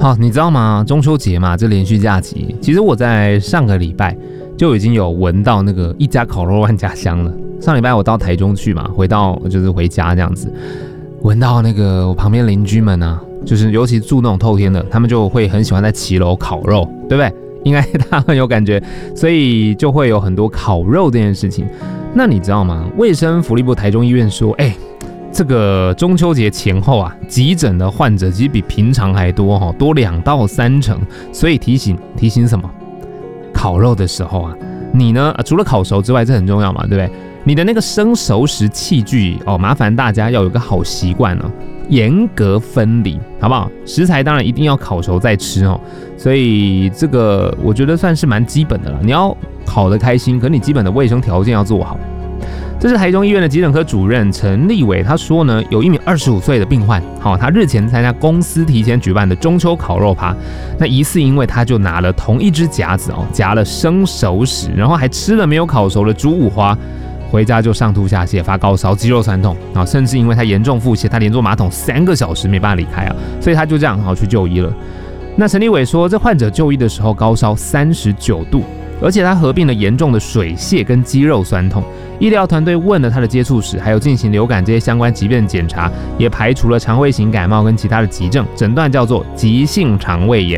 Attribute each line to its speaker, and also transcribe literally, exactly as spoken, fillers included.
Speaker 1: 好，你知道吗？中秋节嘛，这连续假期，其实我在上个礼拜就已经有闻到那个一家烤肉万家香了。上礼拜我到台中去嘛，回到就是回家这样子，闻到那个我旁边邻居们啊，就是尤其住那种透天的，他们就会很喜欢在骑楼烤肉，对不对？应该大家很有感觉，所以就会有很多烤肉这件事情。那你知道吗？卫生福利部台中医院说，哎。这个中秋节前后啊，急诊的患者其实比平常还多哈，多两到三成。所以提醒提醒什么？烤肉的时候啊，你呢、啊、除了烤熟之外，这很重要嘛，对不对？你的那个生熟食器具哦，麻烦大家要有个好习惯哦，严格分离，好不好？食材当然一定要烤熟再吃哦。所以这个我觉得算是蛮基本的了。你要烤得开心，可你基本的卫生条件要做好。这是台中医院的急诊科主任陈立伟，他说呢，有一名二十五岁的病患，好、哦，他日前参加公司提前举办的中秋烤肉趴，那疑似因为他就拿了同一只夹子哦，夹了生熟食，然后还吃了没有烤熟的猪五花，回家就上吐下泻、发高烧、肌肉酸痛啊、哦，甚至因为他严重腹泻，他连坐马桶三个小时没办法离开啊，所以他就这样好、哦、去就医了。那陈立伟说，这患者就医的时候高烧三十九度。而且他合并了严重的水泻跟肌肉酸痛，医疗团队问了他的接触史，还有进行流感这些相关疾病的检查，也排除了肠胃型感冒跟其他的急症，诊断叫做急性肠胃炎。